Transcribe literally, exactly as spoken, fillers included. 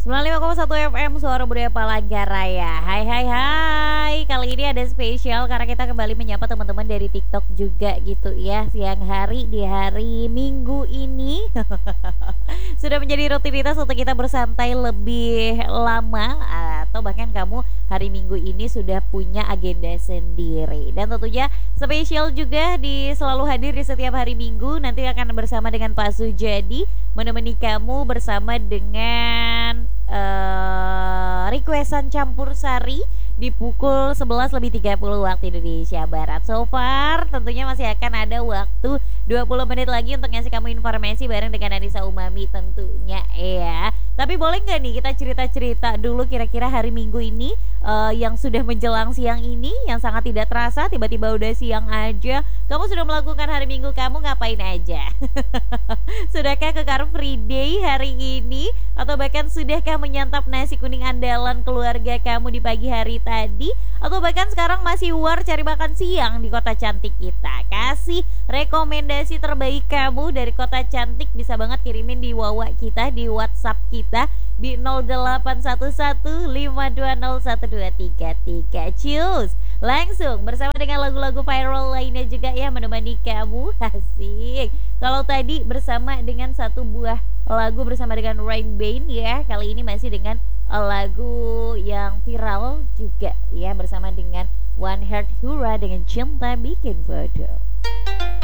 sembilan puluh lima koma satu F M Suara Budaya Palangkaraya. Hai hai hai. Kali ini ada spesial karena kita kembali menyapa teman-teman dari TikTok juga gitu ya. Siang hari di hari Minggu ini sudah menjadi rutinitas untuk kita bersantai lebih lama, atau bahkan kamu hari Minggu ini sudah punya agenda sendiri. Dan tentunya spesial juga di selalu hadir di setiap hari Minggu. Nanti akan bersama dengan Pak Sujadi menemani kamu bersama dengan uh, requestan campur sari di pukul sebelas lebih tiga puluh waktu Indonesia Barat. So far tentunya masih akan ada waktu dua puluh menit lagi untuk ngasih kamu informasi bareng dengan Anissa Umami tentunya ya. Tapi boleh nggak nih kita cerita-cerita dulu kira-kira hari Minggu ini uh, yang sudah menjelang siang ini, yang sangat tidak terasa tiba-tiba udah siang aja. Kamu sudah melakukan hari Minggu kamu ngapain aja? Sudahkah ke Car Free Day hari ini? Atau bahkan sudahkah menyantap nasi kuning andalan keluarga kamu di pagi hari tadi? Atau bahkan sekarang masih war cari makan siang di kota cantik kita? Kasih rekomendasi terbaik kamu dari kota cantik, bisa banget kirimin di wawa kita, di WhatsApp kita di nol delapan satu satu lima dua nol satu dua tiga tiga. Cus, langsung bersama dengan lagu-lagu viral lainnya juga ya menemani kamu. Asik. Kalau tadi bersama dengan satu buah lagu bersama dengan Rainbane ya, kali ini masih dengan lagu yang viral juga ya bersama dengan One Heart Hura dengan Cinta Bikin Bodoh.